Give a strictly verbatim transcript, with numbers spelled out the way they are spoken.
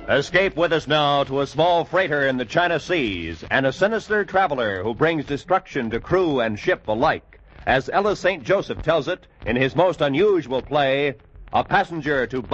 Escape with us now to a small freighter in the China Seas and a sinister traveler who brings destruction to crew and ship alike, as Ellis Saint Joseph tells it in his most unusual play, A Passenger to